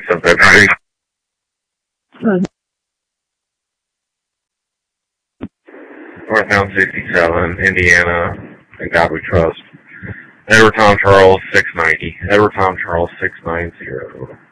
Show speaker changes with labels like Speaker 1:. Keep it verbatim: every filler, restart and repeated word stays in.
Speaker 1: something, ready?
Speaker 2: Hmm.
Speaker 1: Northbound sixty-seven, Indiana, in God we trust. Edward Tom Charles, six ninety. Edward Tom Charles, six ninety.